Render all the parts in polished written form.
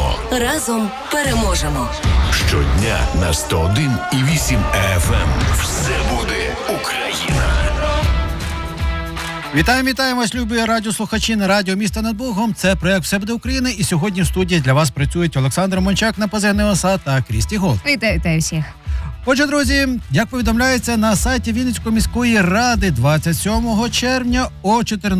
переможемо. Разом переможемо. Щодня на 101,8 FM. Все буде Україна. Вітаємо вас, любі радіослухачі на радіо «Місто над Богом». Це проєкт «Все буде Україна». І сьогодні в студії для вас працюють Олександр Мончак на позивний ОСА та Крісті Голд. Вітаю всіх. Отже, друзі, як повідомляється на сайті Вінницької міської ради, 27 червня о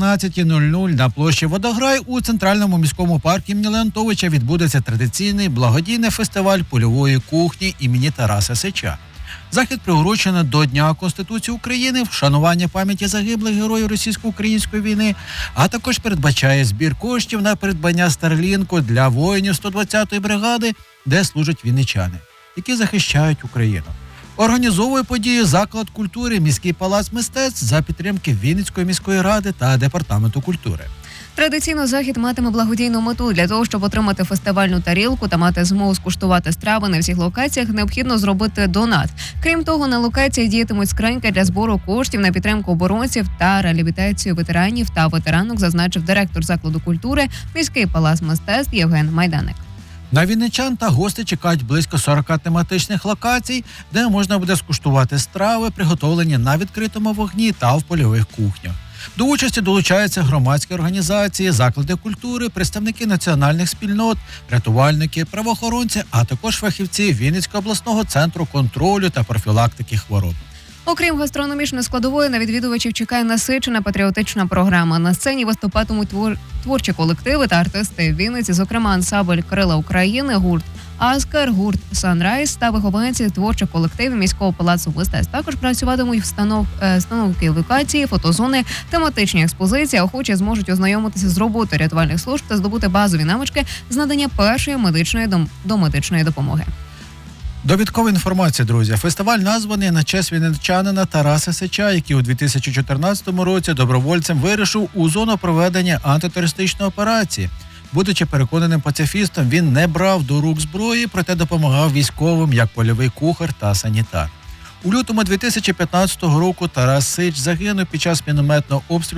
14:00 на площі Водограй у Центральному міському парку імені Леонтовича відбудеться традиційний благодійний фестиваль польової кухні імені Тараса Сича. Захід приурочено до Дня Конституції України, вшанування пам'яті загиблих героїв російсько-української війни, а також передбачає збір коштів на придбання Старлінку для воїнів 120-ї бригади, де служать вінничани, які захищають Україну. Організовує подію заклад культури «Міський палац мистецтв» за підтримки Вінницької міської ради та Департаменту культури. Традиційно захід матиме благодійну мету. Для того, щоб отримати фестивальну тарілку та мати змогу скуштувати страви на всіх локаціях, необхідно зробити донат. Крім того, на локаціях діятимуть скриньки для збору коштів на підтримку оборонців та реабілітацію ветеранів та ветеранок, зазначив директор закладу культури «Міський палац мистецтв» Євген Майданик. На вінничан та гостей чекають близько 40 тематичних локацій, де можна буде скуштувати страви, приготовлені на відкритому вогні та в польових кухнях. До участі долучаються громадські організації, заклади культури, представники національних спільнот, рятувальники, правоохоронці, а також фахівці Вінницького обласного центру контролю та профілактики хвороб. Окрім гастрономічної складової, на відвідувачів чекає насичена патріотична програма. На сцені виступатимуть творчі колективи та артисти Вінниці, зокрема ансамбль «Крила України», гурт «Аскер», гурт «Санрайз» та вихованці творчих колективів Міського палацу мистецтв. Також працюватимуть встановки локації, фотозони, тематичні експозиції. Охочі зможуть ознайомитися з роботою рятувальних служб та здобути базові навички з надання першої медичної домедичної допомоги. Довідкова інформація, друзі. Фестиваль названий на честь вінничанина Тараса Сича, який у 2014 році добровольцем вирішив у зону проведення антитерористичної операції. Будучи переконаним пацифістом, він не брав до рук зброї, проте допомагав військовим як польовий кухар та санітар. У лютому 2015 року Тарас Сич загинув під час мінометного обстрілу